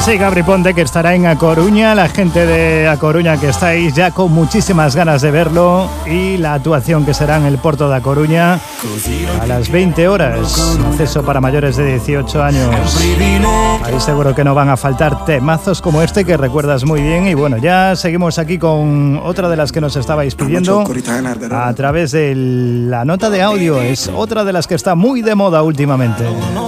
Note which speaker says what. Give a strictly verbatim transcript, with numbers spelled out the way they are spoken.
Speaker 1: Sí, Gabri Ponte, que estará en A Coruña, la gente de A Coruña que estáis ya con muchísimas ganas de verlo, y la actuación que será en el Porto de A Coruña a las veinte horas, acceso para mayores de dieciocho años. Ahí seguro que no van a faltar temazos como este que recuerdas muy bien. Y bueno, ya seguimos aquí con otra de las que nos estabais pidiendo a través de la nota de audio. Es otra de las que está muy de moda últimamente.